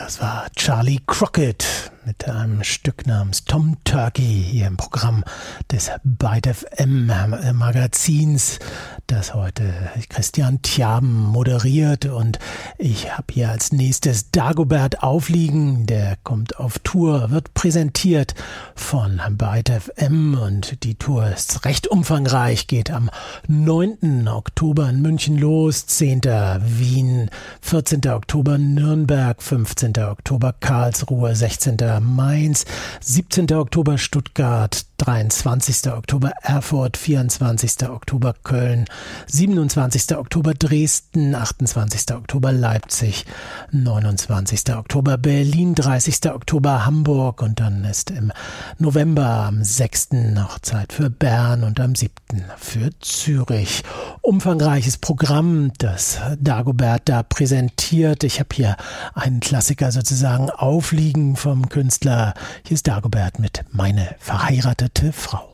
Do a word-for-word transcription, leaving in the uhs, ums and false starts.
Das war Charlie Crockett mit einem Stück namens Tom Turkey hier im Programm des Byte F M Magazins, das heute Christian Tjaben moderiert. Und ich habe hier als nächstes Dagobert Aufliegen, der kommt auf Tour, wird präsentiert von Byte F M und die Tour ist recht umfangreich, geht am neunten Oktober in München los, zehnten Wien, vierzehnten Oktober Nürnberg, fünfzehnten Oktober Karlsruhe, sechzehnten Mainz, siebzehnten Oktober Stuttgart, dreiundzwanzigsten Oktober Erfurt, vierundzwanzigsten Oktober Köln, siebenundzwanzigsten Oktober Dresden, achtundzwanzigsten Oktober Leipzig, neunundzwanzigsten Oktober Berlin, dreißigsten Oktober Hamburg und dann ist im November am sechsten noch Zeit für Bern und am siebten für Zürich. Umfangreiches Programm, das Dagobert da präsentiert. Ich habe hier einen Klassiker sozusagen aufliegen vom Künstler. Hier ist Dagobert mit Meine verheiratete Frau.